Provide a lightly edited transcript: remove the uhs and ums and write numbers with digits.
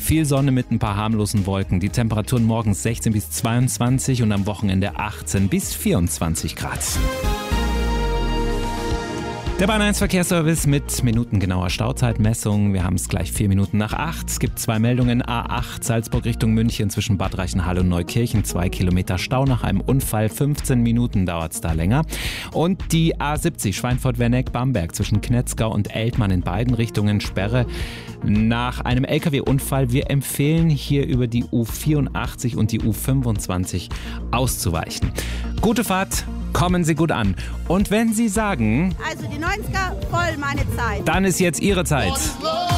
Viel Sonne mit ein paar harmlosen Wolken. Die Temperaturen morgens 16 bis 22 und am Wochenende 18 bis 24 Grad. Der Bahn 1 Verkehrsservice mit minutengenauer Stauzeitmessung. Wir haben es gleich 4 Minuten nach 8. Es gibt 2 Meldungen. A8 Salzburg Richtung München zwischen Bad Reichenhall und Neukirchen. 2 Kilometer Stau nach einem Unfall. 15 Minuten dauert es da länger. Und die A70 Schweinfurt-Werneck-Bamberg zwischen Knetzgau und Eltmann in beiden Richtungen Sperre nach einem LKW-Unfall. Wir empfehlen hier über die U84 und die U25 auszuweichen. Gute Fahrt. Kommen Sie gut an. Und wenn Sie sagen, also die 90er, voll meine Zeit, dann ist jetzt Ihre Zeit.